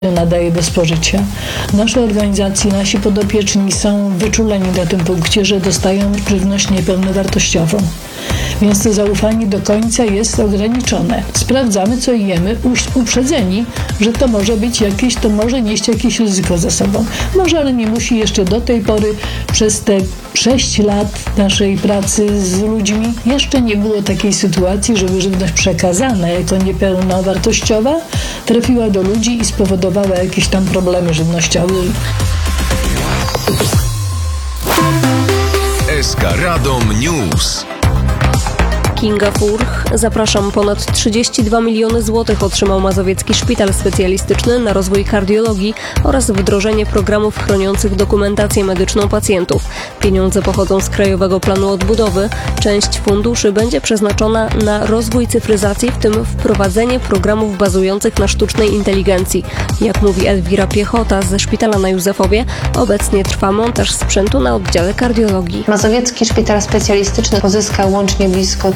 nadaje do spożycia. Nasze organizacje, nasi podopieczni są wyczuleni na tym punkcie, że dostają żywność niepełnowartościową. Więc to zaufanie do końca jest ograniczone. Sprawdzamy, co jemy, uprzedzeni, że to może nieść jakieś ryzyko za sobą. Może, ale nie musi. Jeszcze do tej pory, przez te 6 lat naszej pracy z ludźmi, jeszcze nie było takiej sytuacji, żeby żywność przekazana jako niepełnowartościowa trafiła do ludzi i spowodowała jakieś tam problemy żywnościowe. SK Radom News. Kinga Furch. Zapraszam. Ponad 32 miliony złotych otrzymał Mazowiecki Szpital Specjalistyczny na rozwój kardiologii oraz wdrożenie programów chroniących dokumentację medyczną pacjentów. Pieniądze pochodzą z Krajowego Planu Odbudowy. Część funduszy będzie przeznaczona na rozwój cyfryzacji, w tym wprowadzenie programów bazujących na sztucznej inteligencji. Jak mówi Elwira Piechota ze szpitala na Józefowie, obecnie trwa montaż sprzętu na oddziale kardiologii. Mazowiecki Szpital Specjalistyczny pozyskał łącznie blisko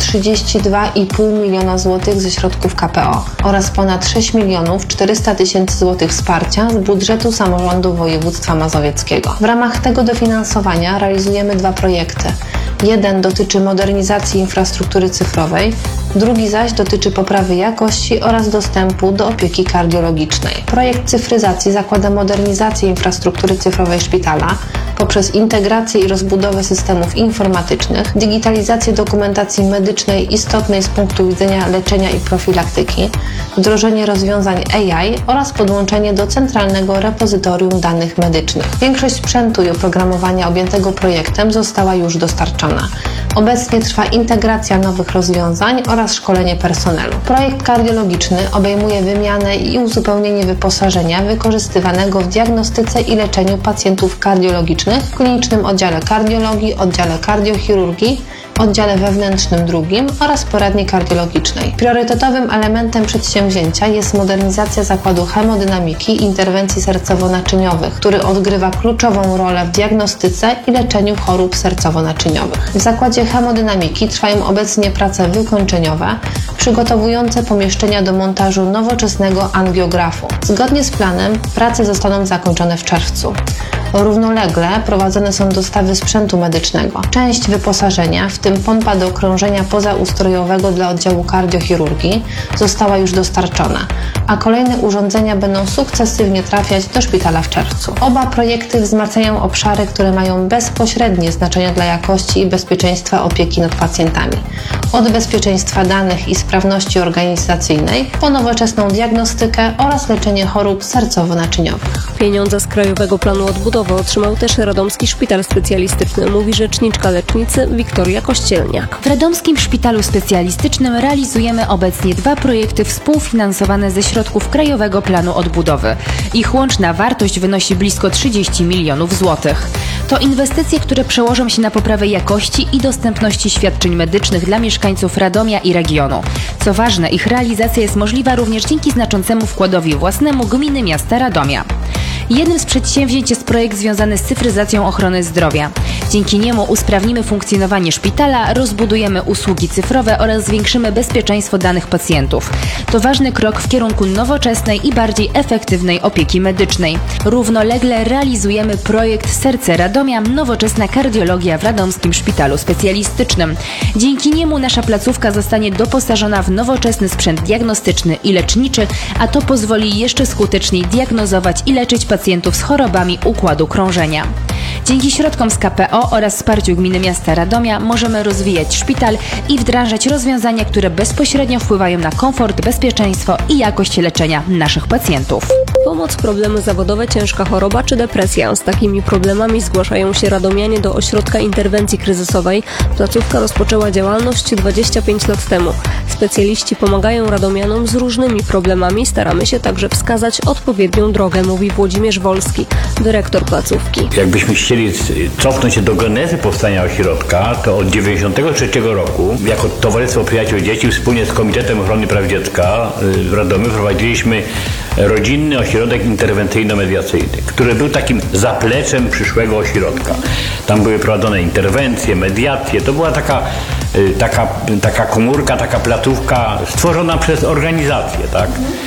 32,5 miliona złotych ze środków KPO oraz ponad 6 milionów 400 tysięcy złotych wsparcia z budżetu samorządu województwa mazowieckiego. W ramach tego dofinansowania realizujemy 2 projekty. Jeden dotyczy modernizacji infrastruktury cyfrowej, drugi zaś dotyczy poprawy jakości oraz dostępu do opieki kardiologicznej. Projekt cyfryzacji zakłada modernizację infrastruktury cyfrowej szpitala poprzez integrację i rozbudowę systemów informatycznych, digitalizację dokumentacji medycznej istotnej z punktu widzenia leczenia i profilaktyki, wdrożenie rozwiązań AI oraz podłączenie do centralnego repozytorium danych medycznych. Większość sprzętu i oprogramowania objętego projektem została już dostarczona. Obecnie trwa integracja nowych rozwiązań oraz szkolenie personelu. Projekt kardiologiczny obejmuje wymianę i uzupełnienie wyposażenia wykorzystywanego w diagnostyce i leczeniu pacjentów kardiologicznych w klinicznym oddziale kardiologii, oddziale kardiochirurgii, oddziale wewnętrznym drugim oraz poradni kardiologicznej. Priorytetowym elementem przedsięwzięcia jest modernizacja zakładu hemodynamiki i interwencji sercowo-naczyniowych, który odgrywa kluczową rolę w diagnostyce i leczeniu chorób sercowo-naczyniowych. W zakładzie hemodynamiki trwają obecnie prace wykończeniowe, przygotowujące pomieszczenia do montażu nowoczesnego angiografu. Zgodnie z planem prace zostaną zakończone w czerwcu. Równolegle prowadzone są dostawy sprzętu medycznego. Część wyposażenia, w tym pompa do krążenia pozaustrojowego dla oddziału kardiochirurgii, została już dostarczona, a kolejne urządzenia będą sukcesywnie trafiać do szpitala w czerwcu. Oba projekty wzmacniają obszary, które mają bezpośrednie znaczenie dla jakości i bezpieczeństwa opieki nad pacjentami. Od bezpieczeństwa danych i sprawności organizacyjnej po nowoczesną diagnostykę oraz leczenie chorób sercowo-naczyniowych. Pieniądze z Krajowego Planu Odbudowy otrzymał też Radomski Szpital Specjalistyczny, mówi rzeczniczka lecznicy Wiktoria Kościelniak. W Radomskim Szpitalu Specjalistycznym realizujemy obecnie 2 projekty współfinansowane ze środków Krajowego Planu Odbudowy. Ich łączna wartość wynosi blisko 30 milionów złotych. To inwestycje, które przełożą się na poprawę jakości i dostępności świadczeń medycznych dla mieszkańców Radomia i regionu. Co ważne, ich realizacja jest możliwa również dzięki znaczącemu wkładowi własnemu gminy miasta Radomia. Jednym z przedsięwzięć jest projekt związany z cyfryzacją ochrony zdrowia. Dzięki niemu usprawnimy funkcjonowanie szpitala, rozbudujemy usługi cyfrowe oraz zwiększymy bezpieczeństwo danych pacjentów. To ważny krok w kierunku nowoczesnej i bardziej efektywnej opieki medycznej. Równolegle realizujemy projekt Serce Radomia – Nowoczesna kardiologia w Radomskim Szpitalu Specjalistycznym. Dzięki niemu nasza placówka zostanie doposażona w nowoczesny sprzęt diagnostyczny i leczniczy, a to pozwoli jeszcze skuteczniej diagnozować i leczyć pacjentów z chorobami układu krążenia. Dzięki środkom z KPO oraz wsparciu Gminy Miasta Radomia możemy rozwijać szpital i wdrażać rozwiązania, które bezpośrednio wpływają na komfort, bezpieczeństwo i jakość leczenia naszych pacjentów. Pomoc, problemy zawodowe, ciężka choroba czy depresja. Z takimi problemami zgłaszają się radomianie do Ośrodka Interwencji Kryzysowej. Placówka rozpoczęła działalność 25 lat temu. Specjaliści pomagają radomianom z różnymi problemami. Staramy się także wskazać odpowiednią drogę, mówi Włodzimierz Wolski, dyrektor placówki. Jakbyśmy chcieli cofnąć się do genezy powstania ośrodka, to od 1993 roku jako Towarzystwo Przyjaciół Dzieci wspólnie z Komitetem Ochrony Praw Dziecka w Radomiu prowadziliśmy rodzinny ośrodek interwencyjno-mediacyjny, który był takim zapleczem przyszłego ośrodka. Tam były prowadzone interwencje, mediacje. To była taka komórka, taka placówka stworzona przez organizację, tak?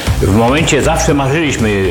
w momencie zawsze marzyliśmy